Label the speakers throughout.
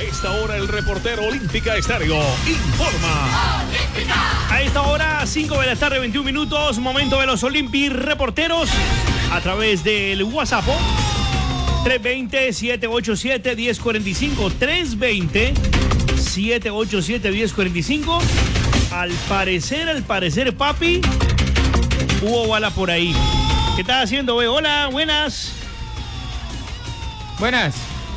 Speaker 1: esta hora el reportero Olímpica Estéreo informa.
Speaker 2: A esta hora, 5 de la tarde, 21 minutos, momento de los Olympic reporteros a través del WhatsApp 320-787-1045, 320-787-1045. Al parecer, papi, hubo bala por ahí. ¿Qué estás haciendo, güey? Hola, buenas.
Speaker 3: Buenas.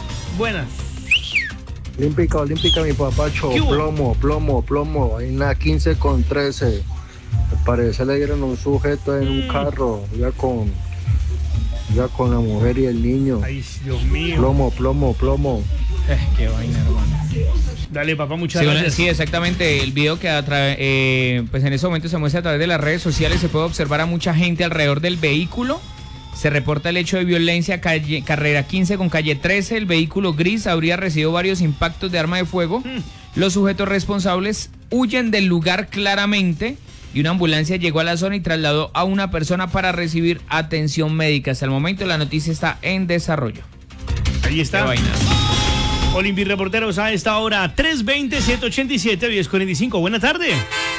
Speaker 4: Olímpica, mi papacho. Plomo. Hay una 15 con 13. Al parecer le dieron un sujeto en un carro, ya con la mujer y el niño.
Speaker 2: Ay, Dios mío.
Speaker 4: Plomo.
Speaker 3: Qué vaina, hermano.
Speaker 2: Dale, papá, muchas gracias.
Speaker 3: Sí, exactamente. El video que pues en ese momento se muestra a través de las redes sociales, se puede observar a mucha gente alrededor del vehículo. Se reporta el hecho de violencia, carrera 15 con calle 13. El vehículo gris habría recibido varios impactos de arma de fuego. Los sujetos responsables huyen del lugar claramente y una ambulancia llegó a la zona y trasladó a una persona para recibir atención médica. Hasta el momento la noticia está en desarrollo.
Speaker 2: Ahí está.
Speaker 3: Qué vaina.
Speaker 2: Olympic reporteros a esta hora, 320-787-1045. Buena tarde.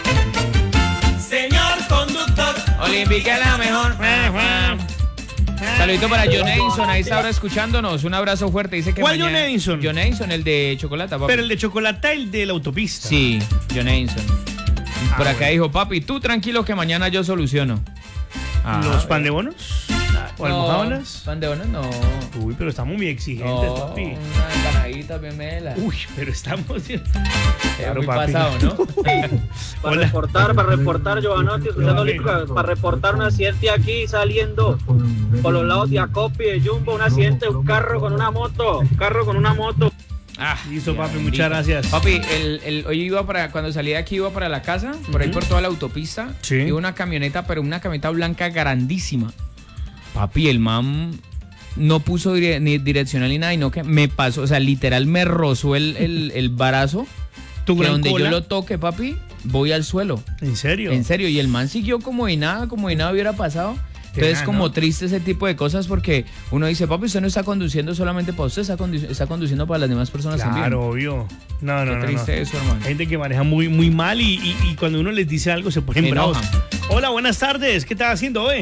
Speaker 5: Señor conductor.
Speaker 3: Olympic es la mejor. Saludito para John Edison, ahí está ahora escuchándonos. Un abrazo fuerte. Dice que
Speaker 2: ¿Cuál
Speaker 3: mañana...
Speaker 2: John Edison?
Speaker 3: John Edison, el de chocolate, papi.
Speaker 2: Pero el de chocolate, el de la autopista.
Speaker 3: Sí, John Edison. Por acá dijo, papi, tú tranquilo que mañana yo soluciono.
Speaker 2: ¿Los pan de bonos? ¿O almojábanas?
Speaker 3: Pan de bonos no.
Speaker 2: Uy, pero estamos muy exigentes, papi.
Speaker 3: Una empanadita bien mela.
Speaker 2: Uy, pero estamos...
Speaker 3: Claro, muy papi. Pasado, ¿no?
Speaker 6: Para reportar, Giovanotti, escuchando Olímpica, para reportar un accidente aquí saliendo por los lados de Acopi, de Jumbo, un accidente, un carro con una moto.
Speaker 2: Listo, papi, muchas gracias.
Speaker 3: Papi, hoy cuando salí de aquí iba para la casa, por ahí por toda la autopista.
Speaker 2: Sí.
Speaker 3: Iba una camioneta, pero una camioneta blanca grandísima. Papi, el man no puso ni direccional ni nada, y no que me pasó, o sea, literal me rozó el barazo.
Speaker 2: ¿Tu
Speaker 3: que
Speaker 2: gran
Speaker 3: donde
Speaker 2: cola?
Speaker 3: yo lo toque, papi, voy al suelo.
Speaker 2: ¿En serio?
Speaker 3: En serio, y el man siguió como de nada hubiera pasado. Entonces es como triste ese tipo de cosas porque uno dice, papi, usted no está conduciendo solamente para usted, está conduciendo para las demás personas también.
Speaker 2: Claro, obvio. No.
Speaker 3: Qué triste eso, hermano.
Speaker 2: Gente que maneja muy, muy mal y cuando uno les dice algo se ponen bravos. Hola, buenas tardes. ¿Qué estás haciendo hoy?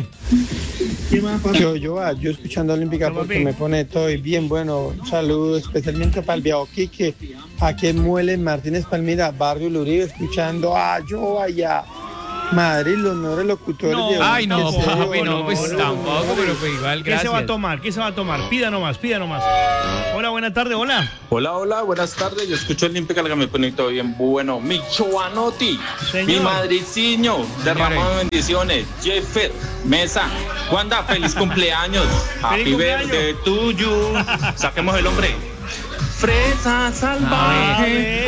Speaker 7: Yo escuchando Olímpica porque me pone todo bien bueno. Un saludo especialmente para el viejo Quique, aquí en Mueles, Martínez Palmira, Barrio Luribe, escuchando yo allá. Madrid, los mejores locutores.
Speaker 2: No,
Speaker 7: de
Speaker 3: ay, no,
Speaker 7: que se
Speaker 3: papi,
Speaker 7: dio,
Speaker 3: no, pues tampoco, pero pues igual, gracias.
Speaker 2: ¿Qué se va a tomar? Pida nomás. Hola, buenas tardes, hola.
Speaker 8: Hola, buenas tardes. Yo escucho Olímpica, que me pone todo bien bueno. Mi Giovanotti, mi madriciño, derramado bendiciones. Jeffer, Mesa, Wanda, feliz cumpleaños. Happy birthday to you. Saquemos el hombre. Fresa salvaje.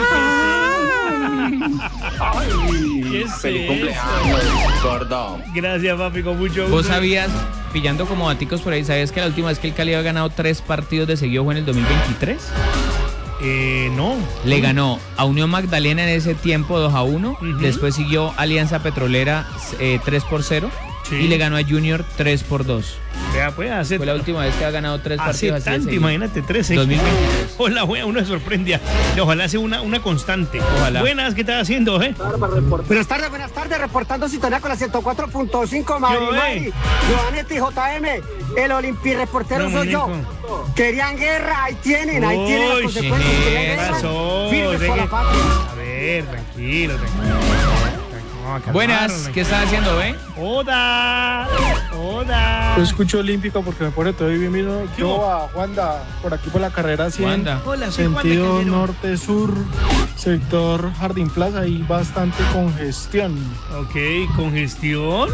Speaker 8: Feliz cumpleaños, gordo.
Speaker 2: Gracias, papi, con mucho gusto.
Speaker 3: ¿Vos sabías, pillando como daticos por ahí, sabías que la última vez que el Cali había ganado 3 partidos de seguido fue en el 2023?
Speaker 2: No.
Speaker 3: Le ganó a Unión Magdalena en ese tiempo 2-1, después siguió Alianza Petrolera 3-0 y le ganó a Junior 3-2.
Speaker 2: Vea, pues,
Speaker 3: fue la última vez que ha ganado 3 partidos así.
Speaker 2: Tanto, imagínate, 13.
Speaker 3: 2023.
Speaker 2: Hola, uno se sorprende. Ojalá sea una constante.
Speaker 3: Ojalá.
Speaker 2: Buenas, ¿qué estás haciendo,
Speaker 9: Buenas tardes, reportando sintonía con la 104.5, Mari, Giovanetti, JM, el Olympic reportero soy yo. Querían guerra, ahí tienen las consecuencias. Firmes por la patria.
Speaker 2: A ver, tranquilo.
Speaker 3: Buenas, ¿qué estás haciendo,
Speaker 2: Hola.
Speaker 7: Yo escucho Olímpica porque me pone todo bien vino. Yo a Wanda, por aquí por la carrera 100.
Speaker 3: Wanda.
Speaker 2: Hola, soy
Speaker 7: Sentido
Speaker 2: Wanda
Speaker 7: norte-sur, sector Jardín Plaza, hay bastante congestión.
Speaker 2: Ok, ¿congestión?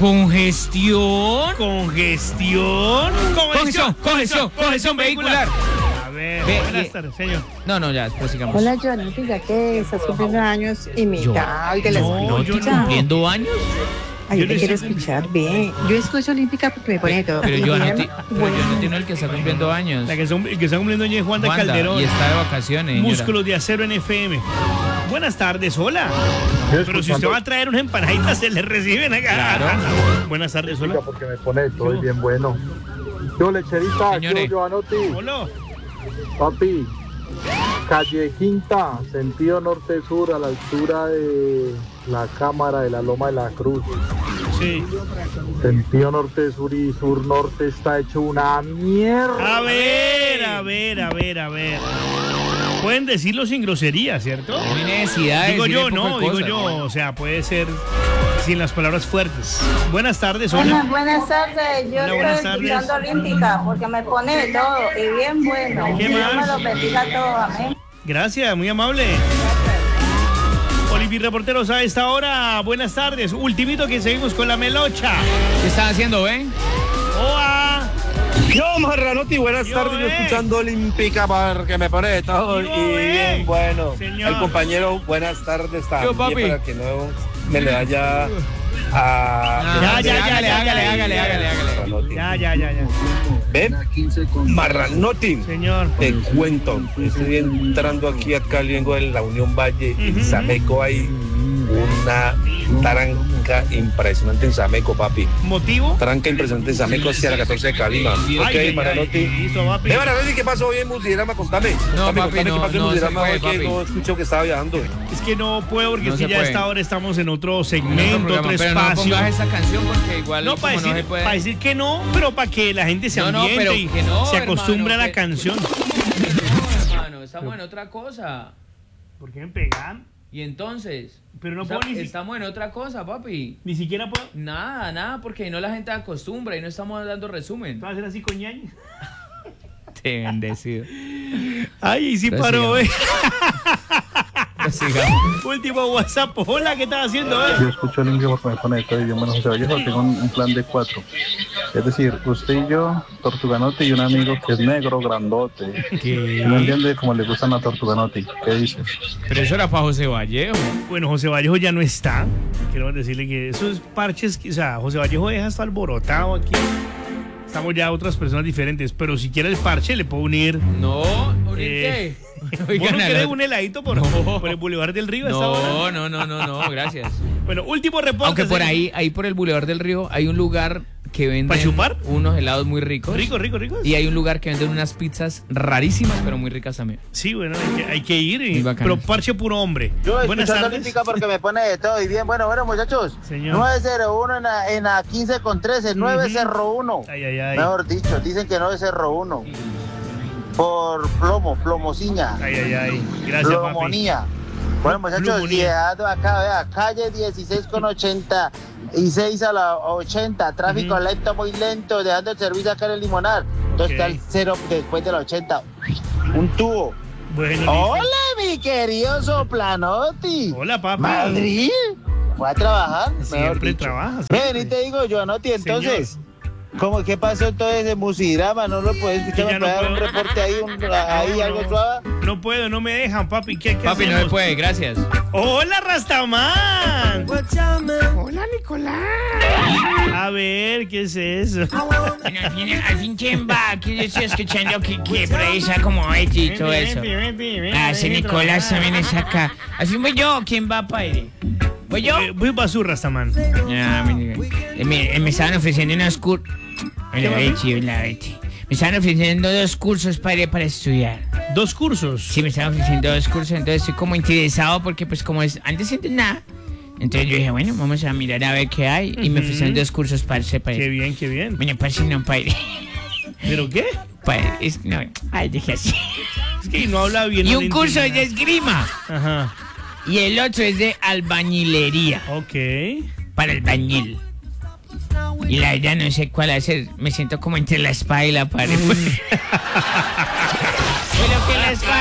Speaker 3: Congestión vehicular.
Speaker 2: A ver, buenas tardes, señor.
Speaker 3: No, ya, después sigamos.
Speaker 10: Hola, Johnny, ya que estás cumpliendo años y mira,
Speaker 3: yo no estoy cumpliendo años.
Speaker 10: Ay, yo te quiero escuchar bien. Yo escucho Olímpica porque me pone todo.
Speaker 3: Pero yo no entiendo el que está cumpliendo años.
Speaker 2: El que está cumpliendo años es Juan de Calderón.
Speaker 3: Y está de vacaciones.
Speaker 2: Músculos de acero en FM. Buenas tardes, hola. Pero si usted va a traer una empanadita, se le reciben acá.
Speaker 3: Claro.
Speaker 2: Buenas tardes, hola.
Speaker 4: Porque me pone todo bien bueno. Yo, lecherita,
Speaker 3: Señores.
Speaker 4: yo, Giovanotti.
Speaker 2: Hola.
Speaker 4: Papi, Calle Quinta, sentido norte-sur, a la altura de la cámara de la Loma de la Cruz.
Speaker 2: Sí.
Speaker 4: Sentido norte-sur y sur-norte está hecho una mierda.
Speaker 2: A ver. Pueden decirlo sin grosería, ¿cierto?
Speaker 3: No hay necesidad de
Speaker 2: Digo yo,
Speaker 3: decirle
Speaker 2: no,
Speaker 3: poco
Speaker 2: digo
Speaker 3: cosas,
Speaker 2: yo,
Speaker 3: ¿no?
Speaker 2: o sea, puede ser sin las palabras fuertes. Buenas tardes, hola.
Speaker 5: Buenas tardes, yo
Speaker 2: Hola,
Speaker 5: estoy escuchando Olímpica porque me pone de todo y bien bueno.
Speaker 2: ¿Qué
Speaker 5: Dios
Speaker 2: más?
Speaker 5: me lo bendiga a todos, amén.
Speaker 2: Gracias, muy amable. Olimpí Reporteros a esta hora, buenas tardes. Ultimito que seguimos con la melocha.
Speaker 3: ¿Qué están haciendo, ven?
Speaker 2: ¡Oa!
Speaker 11: Yo, Marranotti, buenas tardes, yo escuchando Olímpica porque me pone de todo y bien bueno.
Speaker 2: Señor.
Speaker 11: El compañero, buenas tardes también
Speaker 3: papi.
Speaker 11: para que no me le vaya a...
Speaker 3: Hágale.
Speaker 2: Ya.
Speaker 11: ¿Ven? Marranotti,
Speaker 2: Señor.
Speaker 11: te cuento, estoy entrando aquí a Cali, vengo de la Unión Valle, en Sameco hay una taranca impresionante en Sameco, papi.
Speaker 2: ¿Motivo?
Speaker 11: Taranca impresionante en Sameco hacia la 14 de Cali, man. Ok, Marranotti.
Speaker 2: Listo, papi.
Speaker 11: Marranotti, ¿qué pasó hoy en Musidrama? Contame.
Speaker 3: No, papi,
Speaker 11: ¿qué
Speaker 3: no,
Speaker 11: pasó en
Speaker 3: no
Speaker 11: Musidrama
Speaker 3: se puede,
Speaker 11: hoy que
Speaker 3: papi.
Speaker 11: no escucho que estaba viajando?
Speaker 2: Es que no puedo porque
Speaker 3: No
Speaker 2: es que
Speaker 3: se
Speaker 2: ya a
Speaker 3: puede.
Speaker 2: esta hora estamos en otro segmento, otro
Speaker 3: Pero
Speaker 2: espacio.
Speaker 3: no pongas esa canción porque igual
Speaker 2: No,
Speaker 3: como
Speaker 2: para
Speaker 3: no se
Speaker 2: decir,
Speaker 3: puede.
Speaker 2: para decir que no, pero para que la gente se
Speaker 3: No,
Speaker 2: ambiente
Speaker 3: pero
Speaker 2: y
Speaker 3: que no,
Speaker 2: se acostumbre
Speaker 3: hermano,
Speaker 2: a la
Speaker 3: que-
Speaker 2: canción.
Speaker 3: No, hermano, estamos en otra cosa.
Speaker 2: ¿Por qué me pegan?
Speaker 3: Y entonces,
Speaker 2: Pero no puedo ni si-
Speaker 3: estamos en otra cosa, papi.
Speaker 2: Ni siquiera puedo.
Speaker 3: Nada, porque no la gente acostumbra y no estamos dando resumen.
Speaker 2: ¿Vas a hacer así con ñaña?
Speaker 3: Te bendecido.
Speaker 2: Ay, sí
Speaker 3: Pero
Speaker 2: paró,
Speaker 3: sigamos.
Speaker 2: Último WhatsApp. Hola, ¿qué estás haciendo,
Speaker 4: Yo escucho el inglés porque me pone de todo y yo, bueno, José Vallejo, tengo un plan de 4. Es decir, usted y yo, Tortuganotti y un amigo que es negro, grandote.
Speaker 2: ¿Qué?
Speaker 4: No entiende cómo le gustan a Tortuganotti. ¿Qué dices?
Speaker 3: Pero eso era para José Vallejo.
Speaker 2: Bueno, José Vallejo ya no está. Quiero decirle que esos parches, o sea, José Vallejo deja hasta alborotado aquí. Estamos ya otras personas diferentes, pero si quiere el parche le puedo unir.
Speaker 3: No, ¿unir qué?
Speaker 2: ¿Vos no querés un heladito por el Boulevard del Río? a esta hora?
Speaker 3: No, gracias.
Speaker 2: Bueno, último reporte.
Speaker 3: Aunque por ahí por el Boulevard del Río, hay un lugar que vende
Speaker 2: ¿Para chupar?
Speaker 3: unos helados muy ricos.
Speaker 2: Rico.
Speaker 3: Y hay un lugar que venden unas pizzas rarísimas, pero muy ricas también.
Speaker 2: Sí, bueno, hay que ir.
Speaker 3: Muy bacano.
Speaker 2: Pero parche puro hombre.
Speaker 12: Yo
Speaker 2: Buenas
Speaker 12: escuchando
Speaker 2: tardes.
Speaker 12: Olímpica porque me pone de todo y bien. Bueno, muchachos.
Speaker 2: Señor.
Speaker 12: 901 en la 15 con 13. 901.
Speaker 2: Ay.
Speaker 12: Mejor dicho, dicen que 901. Por plomosiña.
Speaker 2: Ay. Gracias, papi.
Speaker 12: Plomonía. Bueno, muchachos,
Speaker 2: Plumonía.
Speaker 12: y dejando acá, vea, calle 16 con 86 a la 80. Tráfico lento, muy lento, dejando el servicio acá en el Limonar. Entonces está el 0 después de la 80. Un tubo.
Speaker 2: Bueno,
Speaker 12: Hola, mi querido Soplanotti.
Speaker 2: Hola, papi.
Speaker 12: Madrid. Fue a trabajar.
Speaker 2: Siempre trabajas.
Speaker 12: Ven, y te digo, Joanotti, entonces, ¿cómo, qué pasó entonces en Musidrama? ¿No lo puedes escuchar?
Speaker 2: Ya
Speaker 12: ¿Me
Speaker 2: no
Speaker 12: puedes dar un
Speaker 2: puedo.
Speaker 12: reporte ahí, algo suave?
Speaker 2: No puedo, no me dejan, papi. ¿Qué
Speaker 3: Papi, no
Speaker 2: hacemos?
Speaker 3: se puede, gracias.
Speaker 2: Hola, Rastaman. Hola, Nicolás. A ver, ¿qué es eso?
Speaker 3: Al fin, ¿quién va? Que yo estoy escuchando que por ahí está como Betty y todo eso. Ese Nicolás también es acá. Al fin voy yo, ¿quién va, padre? ¿Voy yo?
Speaker 2: Voy para su Rastaman.
Speaker 3: Me estaban ofreciendo unos cursos. Hola, Betty. Me estaban ofreciendo 2 cursos, padre, para estudiar.
Speaker 2: ¿2 cursos?
Speaker 3: Sí, me estaban ofreciendo 2 cursos, entonces estoy como interesado porque pues como antes siento nada. Entonces yo dije, bueno, vamos a mirar a ver qué hay. Y me ofrecieron 2 cursos, parce.
Speaker 2: Qué bien.
Speaker 3: Bueno, parce, no, padre.
Speaker 2: ¿Pero qué?
Speaker 3: Padre, no, dije así.
Speaker 2: Es que no habla bien.
Speaker 3: Y
Speaker 2: no
Speaker 3: un
Speaker 2: le
Speaker 3: curso
Speaker 2: entiendo
Speaker 3: es de esgrima.
Speaker 2: Ajá.
Speaker 3: Y el otro es de albañilería.
Speaker 2: Ok.
Speaker 3: Para albañil. Y la verdad no sé cuál hacer. Me siento como entre la espada y la pared. Pero que la espada